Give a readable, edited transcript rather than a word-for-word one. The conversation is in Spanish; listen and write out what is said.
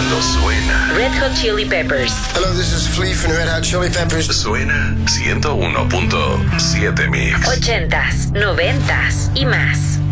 cuando suena. Red Hot Chili Peppers. Hello, this is Flea from Red Hot Chili Peppers. Suena 101.7 Mix. 80s, 90s y más.